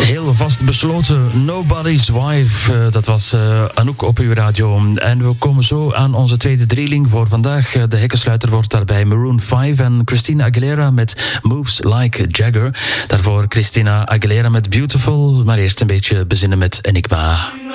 Heel vast besloten, Nobody's Wife. Dat was Anouk op uw radio. En we komen zo aan onze tweede drieling voor vandaag. De hekkensluiter wordt daarbij Maroon 5 en Christina Aguilera met Moves Like Jagger. Daarvoor Christina Aguilera met Beautiful. Maar eerst een beetje bezinnen met Enigma.